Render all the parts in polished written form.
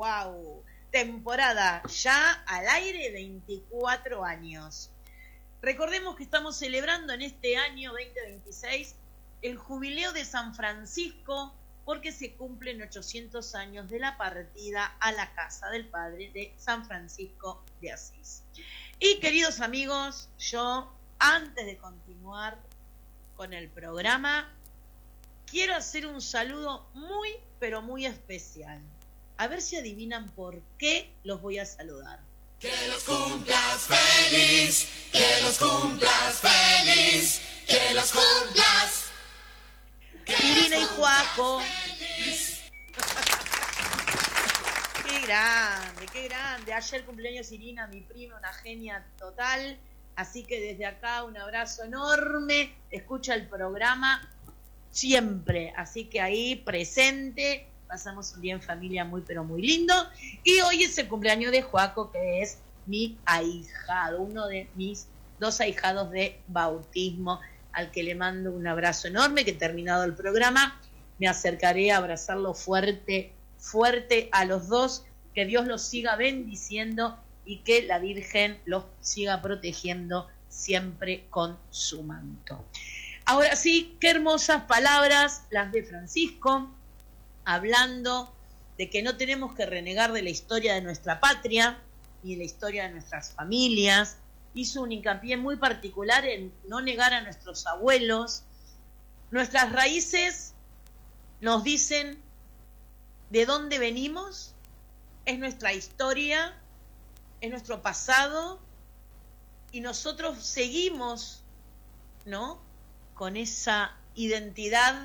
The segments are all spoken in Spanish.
wow. Temporada ya al aire, 24 años. Recordemos que estamos celebrando en este año 2026 el jubileo de San Francisco, porque se cumplen 800 años de la partida a la casa del Padre de San Francisco de Asís. Y queridos amigos, yo antes de continuar con el programa, quiero hacer un saludo muy, pero muy especial. A ver si adivinan por qué los voy a saludar. Que los cumplas feliz, que los cumplas feliz, que los cumplas. Irina y Joaco. Qué grande. Ayer cumpleaños Irina, mi prima, una genia total. Así que desde acá un abrazo enorme. Escucha el programa siempre. Así que ahí presente. Pasamos un día en familia muy, pero muy lindo. Y hoy es el cumpleaños de Joaco, que es mi ahijado, uno de mis 2 ahijados de bautismo, al que le mando un abrazo enorme, que terminado el programa me acercaré a abrazarlo fuerte, fuerte a los dos, que Dios los siga bendiciendo y que la Virgen los siga protegiendo siempre con su manto. Ahora sí, qué hermosas palabras las de Francisco, hablando de que no tenemos que renegar de la historia de nuestra patria y de la historia de nuestras familias. Hizo un hincapié muy particular en no negar a nuestros abuelos. Nuestras raíces nos dicen de dónde venimos, es nuestra historia, es nuestro pasado, y nosotros seguimos, ¿no?, con esa identidad,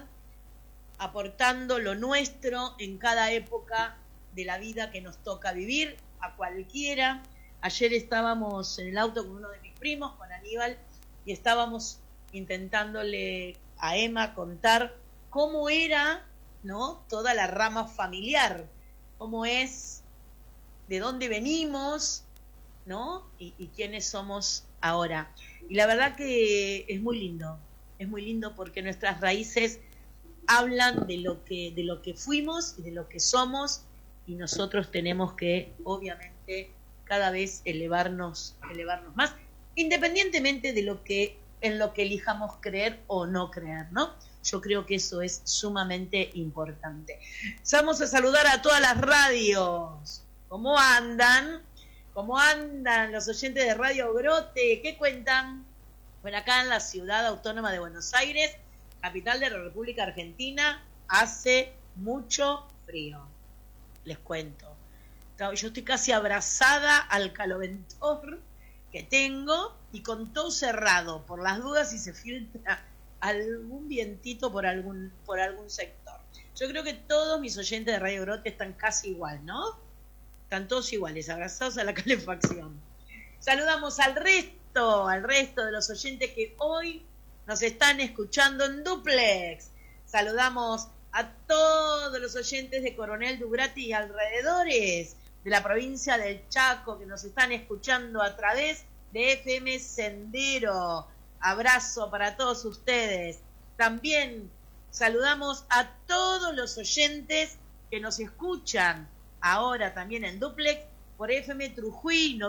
aportando lo nuestro en cada época de la vida que nos toca vivir, a cualquiera. Ayer estábamos en el auto con uno de mis primos, con Aníbal, y estábamos intentándole a Emma contar cómo era, ¿no?, toda la rama familiar, cómo es, de dónde venimos, ¿no?, y quiénes somos ahora. Y la verdad que es muy lindo porque nuestras raíces hablan de lo que fuimos y de lo que somos, y nosotros tenemos que, obviamente, cada vez elevarnos más, independientemente de en lo que elijamos creer o no creer, ¿no? Yo creo que eso es sumamente importante. Vamos a saludar a todas las radios. ¿Cómo andan? ¿Cómo andan los oyentes de Radio Grote? ¿Qué cuentan? Bueno, acá en la ciudad autónoma de Buenos Aires, capital de la República Argentina, hace mucho frío. Les cuento. Yo estoy casi abrazada al caloventor que tengo y con todo cerrado, por las dudas si se filtra algún vientito por algún sector. Yo creo que todos mis oyentes de Radio Grote están casi igual, ¿no? Están todos iguales, abrazados a la calefacción. Saludamos al resto de los oyentes que hoy nos están escuchando en duplex. Saludamos a todos los oyentes de Coronel Dubrati y alrededores de la provincia del Chaco que nos están escuchando a través de FM Sendero. Abrazo para todos ustedes. También saludamos a todos los oyentes que nos escuchan ahora también en duplex por FM Trujuy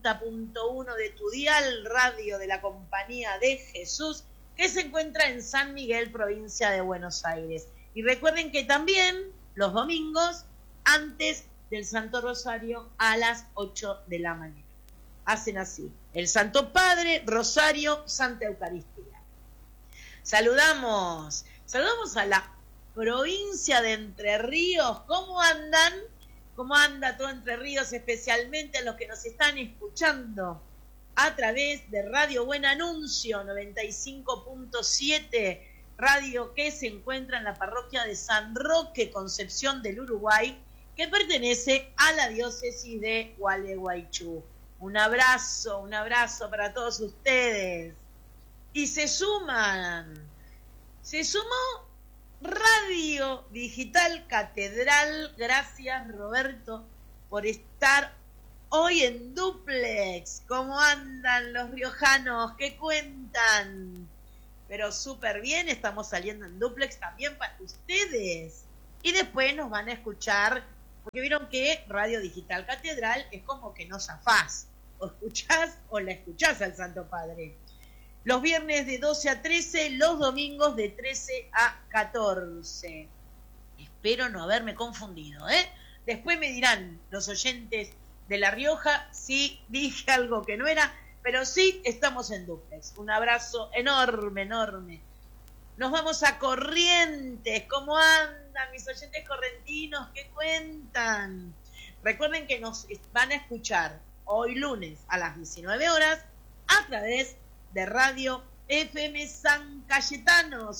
90.1 de tu dial, radio de la Compañía de Jesús, que se encuentra en San Miguel, provincia de Buenos Aires. Y recuerden que también los domingos, antes del Santo Rosario, a las 8 de la mañana. Hacen así: el Santo Padre, Rosario, Santa Eucaristía. Saludamos a la provincia de Entre Ríos. ¿Cómo andan? ¿Cómo anda todo Entre Ríos? Especialmente a los que nos están escuchando a través de Radio Buen Anuncio 95.7, radio que se encuentra en la parroquia de San Roque, Concepción del Uruguay, que pertenece a la diócesis de Gualeguaychú. Un abrazo para todos ustedes. Y se sumó Radio Digital Catedral. Gracias, Roberto, por estar hoy en duplex. ¿Cómo andan los riojanos? ¿Qué cuentan? Pero súper bien, estamos saliendo en duplex también para ustedes. Y después nos van a escuchar Porque vieron que Radio Digital Catedral es como que no zafás. O escuchás o la escuchás al Santo Padre. Los viernes de 12 a 13, los domingos de 13 a 14. Espero no haberme confundido, ¿eh? Después me dirán los oyentes de La Rioja si dije algo que no era, pero sí estamos en duplex. Un abrazo enorme, enorme. Nos vamos a Corrientes. ¿Cómo andan mis oyentes correntinos? ¿Qué cuentan? Recuerden que nos van a escuchar hoy lunes a las 19 horas a través de Radio FM San Cayetano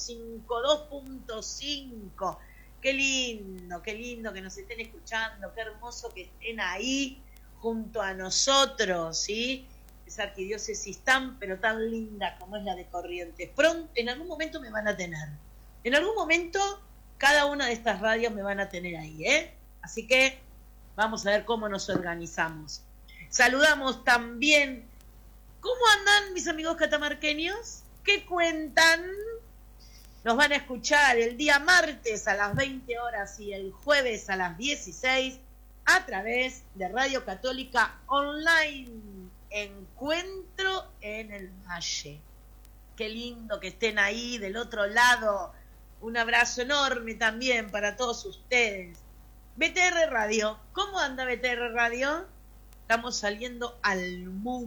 52.5. Qué lindo que nos estén escuchando, qué hermoso que estén ahí junto a nosotros, ¿sí? Esa arquidiócesis tan, pero tan linda como es la de Corrientes. Pronto, en algún momento me van a tener. En algún momento, cada una de estas radios me van a tener ahí, ¿eh? Así que vamos a ver cómo nos organizamos. Saludamos también. ¿Cómo andan mis amigos catamarqueños? ¿Qué cuentan? Nos van a escuchar el día martes a las 20 horas y el jueves a las 16 a través de Radio Católica Online. Encuentro en el Valle. Qué lindo que estén ahí del otro lado. Un abrazo enorme también para todos ustedes. BTR Radio. ¿Cómo anda BTR Radio? Estamos saliendo al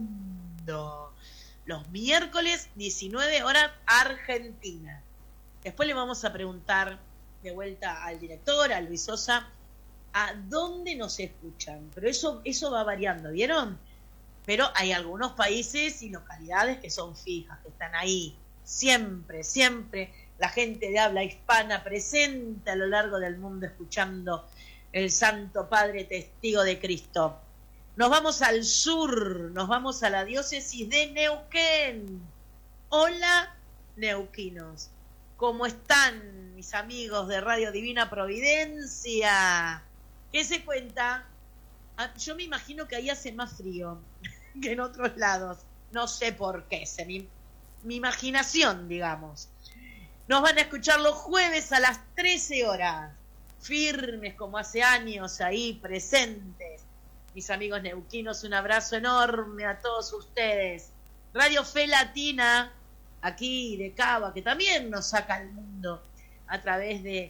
mundo. Los miércoles, 19 horas, Argentina. Después le vamos a preguntar de vuelta al director, a Luis Sosa, a dónde nos escuchan. Pero eso va variando, ¿vieron? Pero hay algunos países y localidades que son fijas, que están ahí. Siempre, siempre la gente de habla hispana presente a lo largo del mundo escuchando el Santo Padre Testigo de Cristo. Nos vamos al sur, nos vamos a la diócesis de Neuquén. Hola, neuquinos. ¿Cómo están mis amigos de Radio Divina Providencia? ¿Qué se cuenta? Yo me imagino que ahí hace más frío que en otros lados. No sé por qué, mi imaginación, digamos. Nos van a escuchar los jueves a las 13 horas. Firmes como hace años ahí, presentes. Mis amigos neuquinos, un abrazo enorme a todos ustedes. Radio Fe Latina, aquí de Cava, que también nos saca al mundo a través de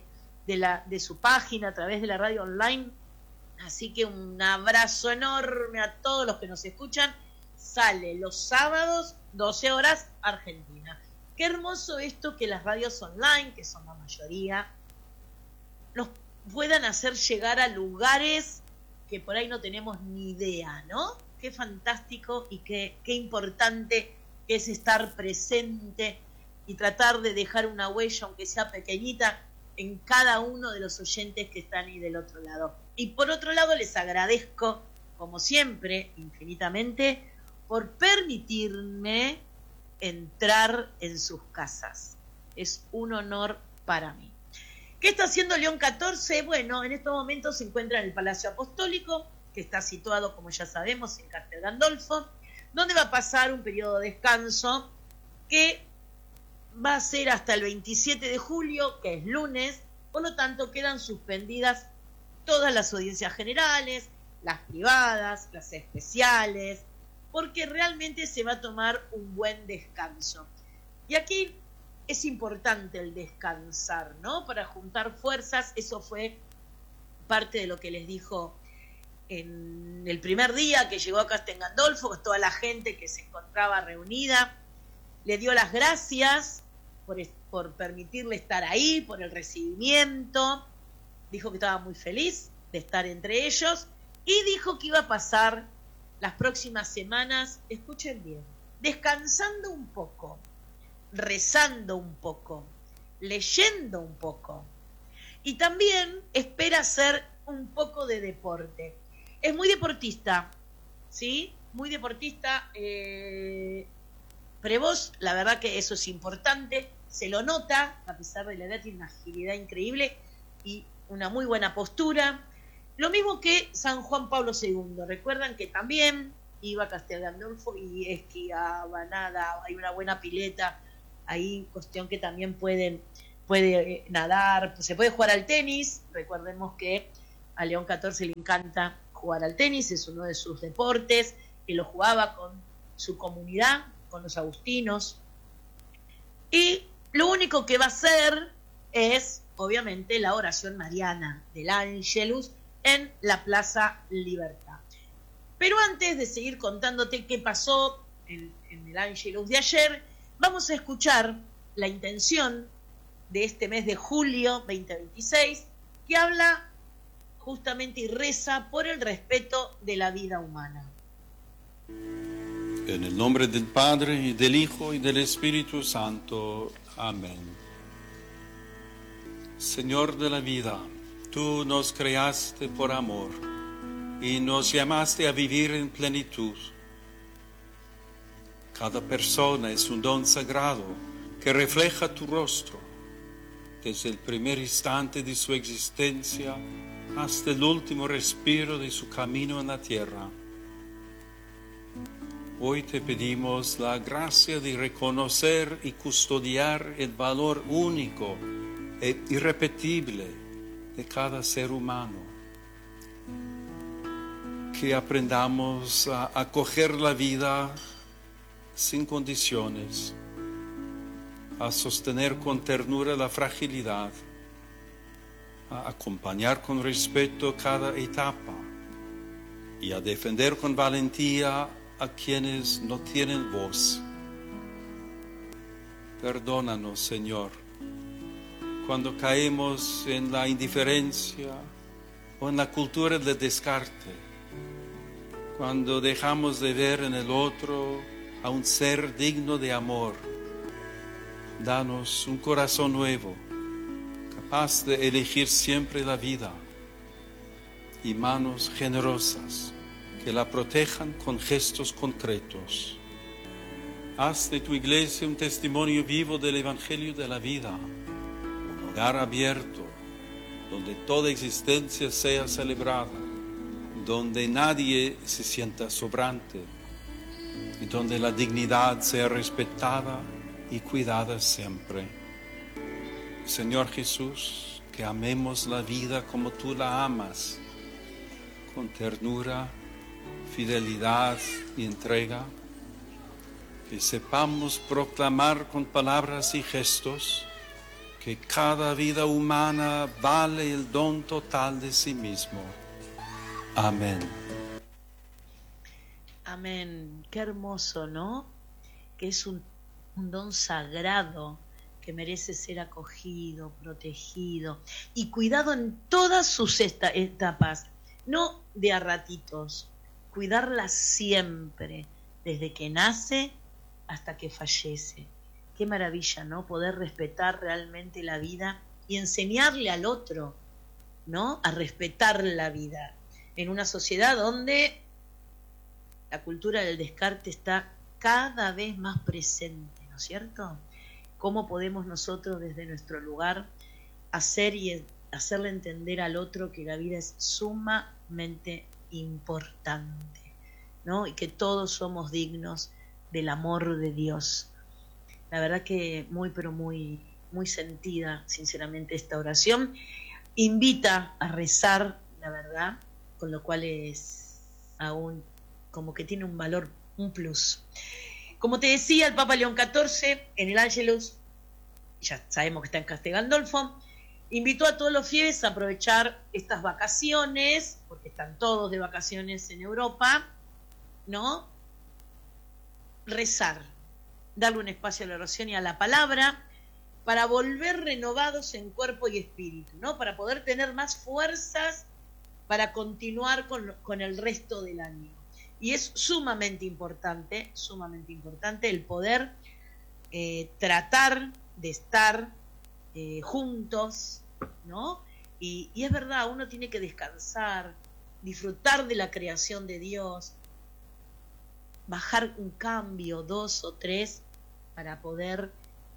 su página, a través de la radio online. Así que un abrazo enorme a todos los que nos escuchan. Sale los sábados, 12 horas, Argentina. Qué hermoso esto que las radios online, que son la mayoría, nos puedan hacer llegar a lugares que por ahí no tenemos ni idea, ¿no? Qué fantástico y qué importante es estar presente y tratar de dejar una huella, aunque sea pequeñita, en cada uno de los oyentes que están ahí del otro lado. Y por otro lado, les agradezco, como siempre, infinitamente, por permitirme entrar en sus casas. Es un honor para mí. ¿Qué está haciendo León XIV? Bueno, en estos momentos se encuentra en el Palacio Apostólico, que está situado, como ya sabemos, en Castel Gandolfo, donde va a pasar un periodo de descanso que va a ser hasta el 27 de julio, que es lunes. Por lo tanto, quedan suspendidas todas las audiencias generales, las privadas, las especiales, porque realmente se va a tomar un buen descanso. Y aquí es importante el descansar, ¿no? Para juntar fuerzas. Eso fue parte de lo que les dijo en el primer día que llegó a Castel Gandolfo, con toda la gente que se encontraba reunida. Le dio las gracias por permitirle estar ahí, por el recibimiento. Dijo que estaba muy feliz de estar entre ellos y dijo que iba a pasar las próximas semanas, escuchen bien, descansando un poco, rezando un poco, leyendo un poco, y también espera hacer un poco de deporte. Es muy deportista, ¿sí? Muy deportista. Prevost, la verdad que eso es importante, se lo nota, a pesar de la edad, tiene una agilidad increíble y una muy buena postura. Lo mismo que San Juan Pablo II. Recuerdan que también iba a Castel Gandolfo y esquiaba, nada, hay una buena pileta ahí, cuestión que también puede nadar, se puede jugar al tenis. Recordemos que A León 14 le encanta jugar al tenis, es uno de sus deportes, que lo jugaba con su comunidad, con los agustinos. Y lo único que va a hacer es, obviamente, la oración mariana del Ángelus en la Plaza Libertad. Pero antes de seguir contándote qué pasó en el Ángelus de ayer, vamos a escuchar la intención de este mes de julio 2026, que habla justamente y reza por el respeto de la vida humana. En el nombre del Padre, y del Hijo, y del Espíritu Santo. Amén. Señor de la vida, tú nos creaste por amor y nos llamaste a vivir en plenitud. Cada persona es un don sagrado que refleja tu rostro, desde el primer instante de su existencia hasta el último respiro de su camino en la tierra. Hoy te pedimos la gracia de reconocer y custodiar el valor único e irrepetible de cada ser humano. Que aprendamos a acoger la vida sin condiciones, a sostener con ternura la fragilidad, a acompañar con respeto cada etapa y a defender con valentía a quienes no tienen voz. Perdónanos, Señor, cuando caemos en la indiferencia o en la cultura del descarte, cuando dejamos de ver en el otro a un ser digno de amor. Danos un corazón nuevo, capaz de elegir siempre la vida, y manos generosas que la protejan con gestos concretos. Haz de tu iglesia un testimonio vivo del Evangelio de la vida, un hogar abierto, donde toda existencia sea celebrada, donde nadie se sienta sobrante, y donde la dignidad sea respetada y cuidada siempre. Señor Jesús, que amemos la vida como tú la amas, con ternura, fidelidad y entrega, que sepamos proclamar con palabras y gestos que cada vida humana vale el don total de sí mismo. Amén. Amén. Qué hermoso, ¿no? Que es un don sagrado que merece ser acogido, protegido y cuidado en todas sus etapas, no de a ratitos, cuidarla siempre, desde que nace hasta que fallece. Qué maravilla, ¿no? Poder respetar realmente la vida y enseñarle al otro, ¿no? A respetar la vida en una sociedad donde la cultura del descarte está cada vez más presente, ¿no es cierto? ¿Cómo podemos nosotros desde nuestro lugar hacerle entender al otro que la vida es sumamente importante, ¿no? Y que todos somos dignos del amor de Dios. La verdad que muy, pero muy, muy sentida, sinceramente, esta oración. Invita a rezar, la verdad, con lo cual es aún como que tiene un valor, un plus. Como te decía, el Papa León XIV, en el Ángelus, ya sabemos que está en Castel Gandolfo, invitó a todos los fieles a aprovechar estas vacaciones, porque están todos de vacaciones en Europa, ¿no? Rezar, darle un espacio a la oración y a la palabra, para volver renovados en cuerpo y espíritu, ¿no? Para poder tener más fuerzas para continuar con el resto del año. Y es sumamente importante el poder tratar de estar juntos, ¿no? Y es verdad, uno tiene que descansar, disfrutar de la creación de Dios, bajar un cambio, 2 o 3, para poder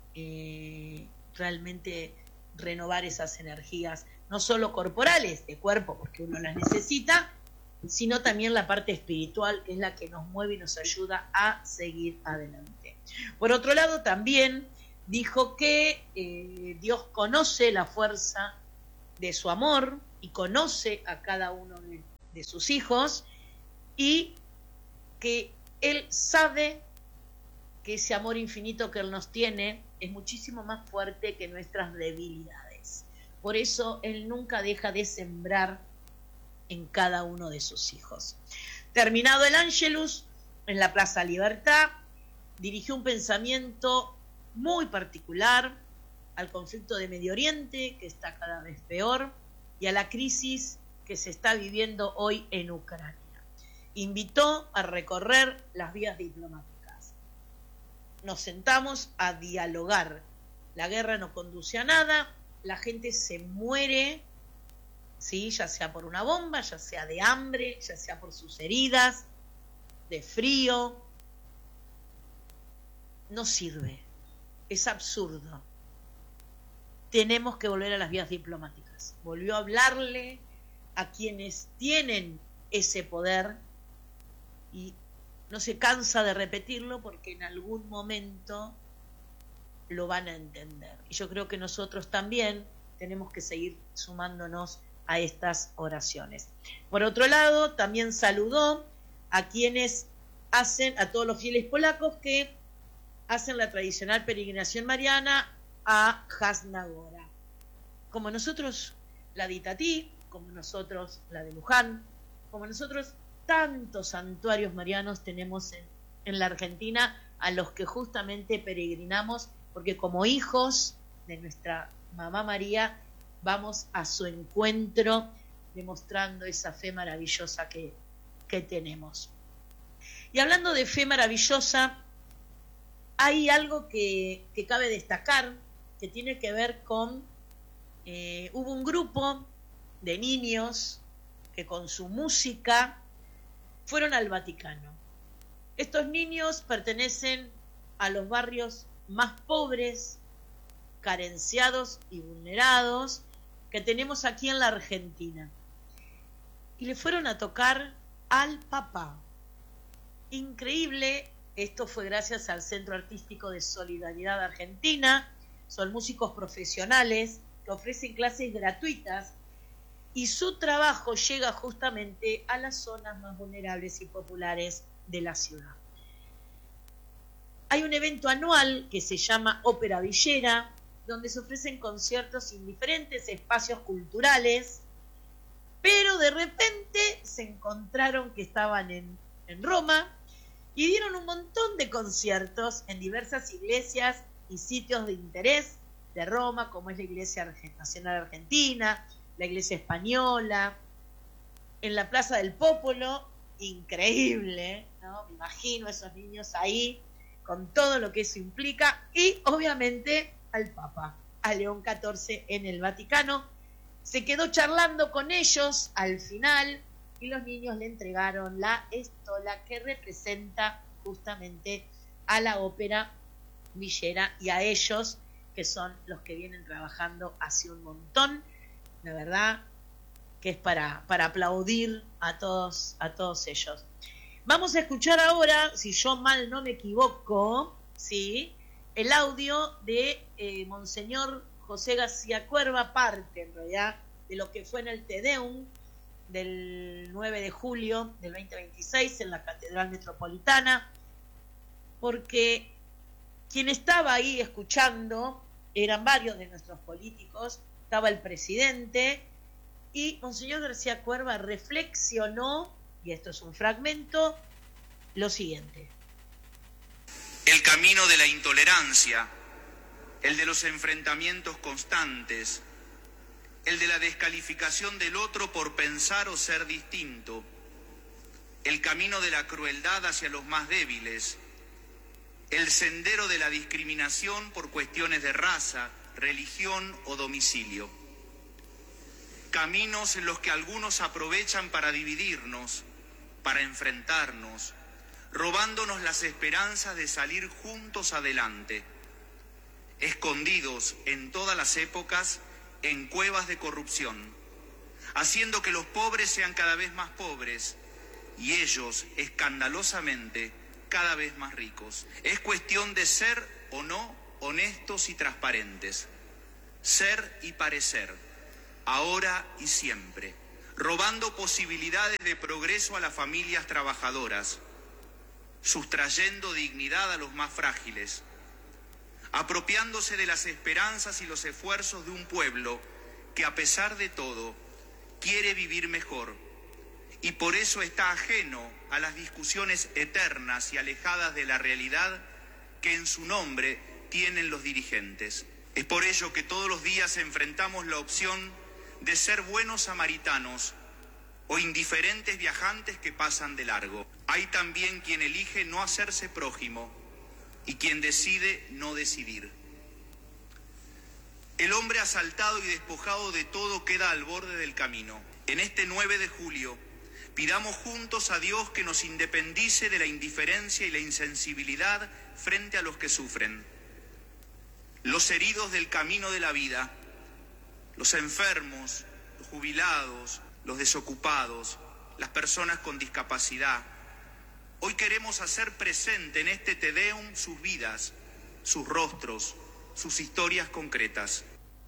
realmente renovar esas energías, no solo corporales, de cuerpo, porque uno las necesita, sino también la parte espiritual, que es la que nos mueve y nos ayuda a seguir adelante. Por otro lado, también dijo que Dios conoce la fuerza de su amor, y conoce a cada uno de sus hijos, y que Él sabe que ese amor infinito que Él nos tiene es muchísimo más fuerte que nuestras debilidades. Por eso Él nunca deja de sembrar en cada uno de sus hijos. Terminado el Ángelus, en la Plaza Libertad, dirigió un pensamiento muy particular al conflicto de Medio Oriente, que está cada vez peor, y a la crisis que se está viviendo hoy en Ucrania. Invitó a recorrer las vías diplomáticas. Nos sentamos a dialogar. La guerra no conduce a nada, la gente se muere, ¿sí? Ya sea por una bomba, ya sea de hambre, ya sea por sus heridas, de frío. No sirve, es absurdo. Tenemos que volver a las vías diplomáticas. Volvió a hablarle a quienes tienen ese poder y no se cansa de repetirlo porque en algún momento lo van a entender. Y yo creo que nosotros también tenemos que seguir sumándonos a estas oraciones. Por otro lado, también saludó a quienes hacen, a todos los fieles polacos que hacen la tradicional peregrinación mariana a Jasna Góra. Como nosotros la de Itatí, como nosotros la de Luján, como nosotros tantos santuarios marianos tenemos en la Argentina a los que justamente peregrinamos, porque como hijos de nuestra Mamá María vamos a su encuentro demostrando esa fe maravillosa que tenemos. Y hablando de fe maravillosa, hay algo que cabe destacar, que tiene que ver con, hubo un grupo de niños que con su música fueron al Vaticano. Estos niños pertenecen a los barrios más pobres, carenciados y vulnerados que tenemos aquí en la Argentina. Y le fueron a tocar al Papa. Increíble, esto fue gracias al Centro Artístico de Solidaridad Argentina. Son músicos profesionales que ofrecen clases gratuitas y su trabajo llega justamente a las zonas más vulnerables y populares de la ciudad. Hay un evento anual que se llama Ópera Villera, donde se ofrecen conciertos en diferentes espacios culturales, pero de repente se encontraron que estaban en Roma y dieron un montón de conciertos en diversas iglesias y sitios de interés de Roma, como es la Iglesia Nacional Argentina, la Iglesia Española, en la Plaza del Popolo. Increíble, ¿no? Me imagino a esos niños ahí con todo lo que eso implica, y obviamente al Papa, a León XIV en el Vaticano. Se quedó charlando con ellos al final y los niños le entregaron la estola que representa justamente a la Ópera Villera y a ellos, que son los que vienen trabajando hace un montón. La verdad que es para aplaudir a todos ellos. Vamos a escuchar ahora, si yo mal no me equivoco, ¿sí?, el audio de Monseñor José García Cuerva, parte en realidad de lo que fue en el Te Deum del 9 de julio del 2026 en la Catedral Metropolitana, porque quien estaba ahí escuchando eran varios de nuestros políticos, estaba el presidente, y Monseñor García Cuerva reflexionó, y esto es un fragmento, lo siguiente. El camino de la intolerancia, el de los enfrentamientos constantes, el de la descalificación del otro por pensar o ser distinto, el camino de la crueldad hacia los más débiles, el sendero de la discriminación por cuestiones de raza, religión o domicilio. Caminos en los que algunos aprovechan para dividirnos, para enfrentarnos, robándonos las esperanzas de salir juntos adelante, escondidos en todas las épocas en cuevas de corrupción, haciendo que los pobres sean cada vez más pobres y ellos, escandalosamente, cada vez más ricos. Es cuestión de ser o no honestos y transparentes, ser y parecer, ahora y siempre, robando posibilidades de progreso a las familias trabajadoras, sustrayendo dignidad a los más frágiles, apropiándose de las esperanzas y los esfuerzos de un pueblo que a pesar de todo quiere vivir mejor y por eso está ajeno a las discusiones eternas y alejadas de la realidad que en su nombre tienen los dirigentes. Es por ello que todos los días enfrentamos la opción de ser buenos samaritanos o indiferentes viajantes que pasan de largo. Hay también quien elige no hacerse prójimo y quien decide no decidir. El hombre asaltado y despojado de todo queda al borde del camino. En este 9 de julio, pidamos juntos a Dios que nos independice de la indiferencia y la insensibilidad frente a los que sufren. Los heridos del camino de la vida, los enfermos, los jubilados, los desocupados, las personas con discapacidad. Hoy queremos hacer presente en este Te Deum sus vidas, sus rostros, sus historias concretas.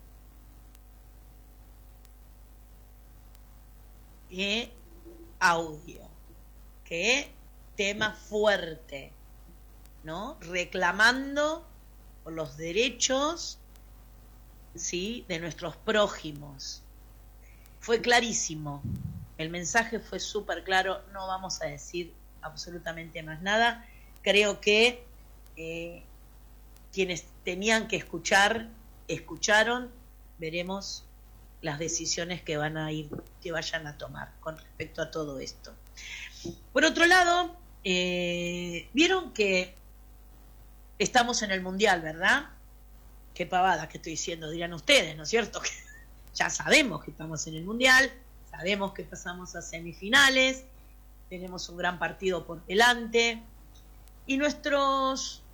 Qué audio, qué tema fuerte, ¿no? Reclamando por los derechos, ¿sí?, de nuestros prójimos. Fue clarísimo, el mensaje fue súper claro, no vamos a decir absolutamente más nada. Creo que quienes tenían que escuchar, escucharon. Veremos las decisiones que vayan a tomar con respecto a todo esto. Por otro lado, vieron que estamos en el Mundial, ¿verdad? Qué pavada que estoy diciendo, dirán ustedes, ¿no es cierto? Ya sabemos que estamos en el Mundial, sabemos que pasamos a semifinales, tenemos un gran partido por delante, y nuestro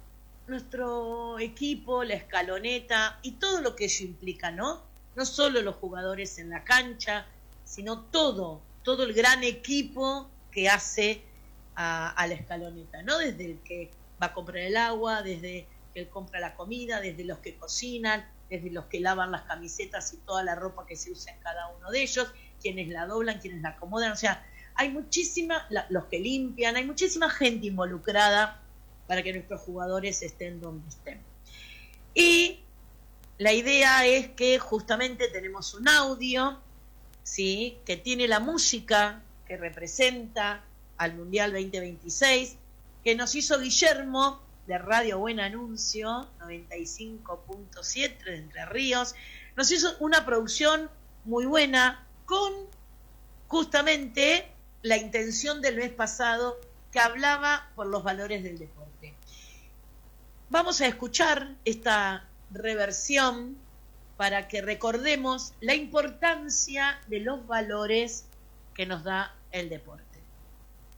equipo, la escaloneta y todo lo que ello implica, ¿no? No solo los jugadores en la cancha, sino todo el gran equipo que hace a la escaloneta, ¿no? Desde el que va a comprar el agua, desde que él compra la comida, desde los que cocinan, desde los que lavan las camisetas y toda la ropa que se usa en cada uno de ellos, quienes la doblan, quienes la acomodan, o sea, hay muchísima, los que limpian, hay muchísima gente involucrada para que nuestros jugadores estén donde estén. Y la idea es que justamente tenemos un audio, ¿sí?, que tiene la música que representa al Mundial 2026, que nos hizo Guillermo de Radio Buen Anuncio 95.7 de Entre Ríos. Nos hizo una producción muy buena con justamente la intención del mes pasado que hablaba por los valores del deporte. Vamos a escuchar esta reversión para que recordemos la importancia de los valores que nos da el deporte.